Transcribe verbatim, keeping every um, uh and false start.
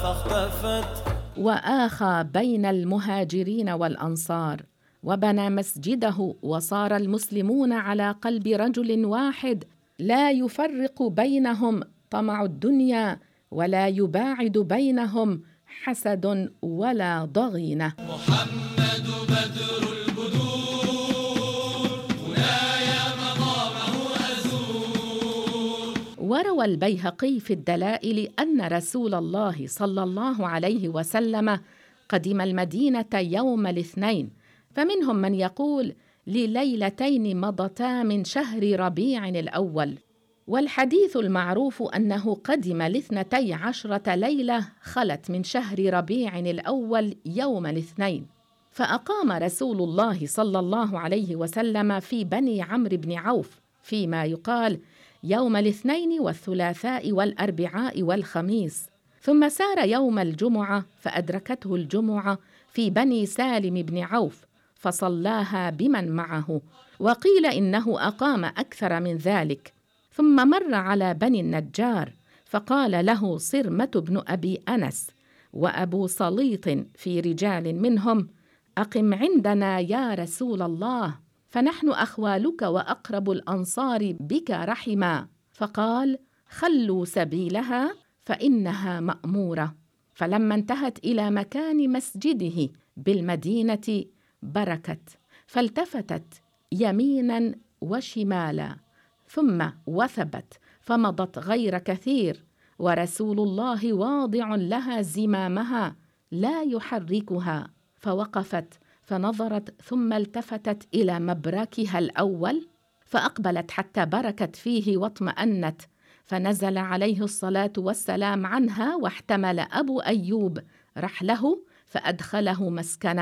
فاختفت. وآخى بين المهاجرين والأنصار وبنى مسجده، وصار المسلمون على قلب رجل واحد، لا يفرق بينهم طمع الدنيا ولا يباعد بينهم حسد ولا ضغينة. محمد بدر البدور، هناي مقامه أزور. وروى البيهقي في الدلائل أن رسول الله صلى الله عليه وسلم قدم المدينة يوم الاثنين، فمنهم من يقول لليلتين مضتا من شهر ربيع الأول، والحديث المعروف أنه قدم لاثنتي عشرة ليلة خلت من شهر ربيع الأول يوم الاثنين. فأقام رسول الله صلى الله عليه وسلم في بني عمرو بن عوف، فيما يقال يوم الاثنين والثلاثاء والأربعاء والخميس، ثم سار يوم الجمعة فأدركته الجمعة في بني سالم بن عوف فصلاها بمن معه، وقيل إنه أقام أكثر من ذلك. ثم مر على بني النجار فقال له صرمة بن أبي أنس وأبو سليط في رجال منهم: أقم عندنا يا رسول الله، فنحن أخوالك وأقرب الأنصار بك رحما. فقال: خلوا سبيلها فإنها مأمورة. فلما انتهت إلى مكان مسجده بالمدينة بركت، فالتفتت يمينا وشمالا، ثم وثبت فمضت غير كثير، ورسول الله واضع لها زمامها لا يحركها، فوقفت فنظرت ثم التفتت إلى مبركها الأول فأقبلت حتى بركت فيه واطمأنت، فنزل عليه الصلاة والسلام عنها، واحتمل أبو أيوب رحله فأدخله مسكنه